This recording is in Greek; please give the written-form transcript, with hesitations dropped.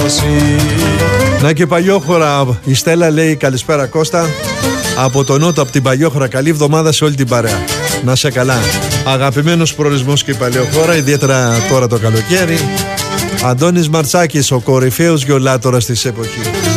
Να και Παλιόχωρα, η Στέλλα λέει καλησπέρα Κώστα. Από τον Νότο, από την Παλιόχωρα, καλή εβδομάδα σε όλη την παρέα. Να σε καλά. Αγαπημένος προορισμός και η Παλιόχωρα, ιδιαίτερα τώρα το καλοκαίρι. Αντώνης Μαρτσάκης, ο κορυφαίος γιολάτορας της εποχής.